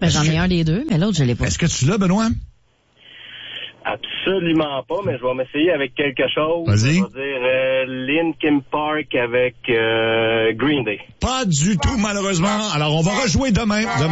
Ben, j'en ai un des deux, mais l'autre, je l'ai pas. Est-ce que tu l'as, Benoît? Absolument pas, mais je vais m'essayer avec quelque chose. Vas-y. Je vais dire Linkin Park avec Green Day. Pas du tout, malheureusement. Alors, on va rejouer demain.